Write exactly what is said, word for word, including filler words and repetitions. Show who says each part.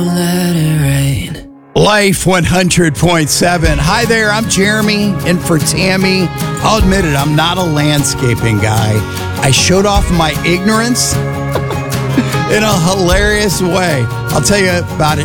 Speaker 1: Let it rain.
Speaker 2: Life one hundred point seven. Hi there, I'm Jeremy, and for Tammy, I'll admit it, I'm not a landscaping guy. I showed off my ignorance in a hilarious way. I'll tell you about it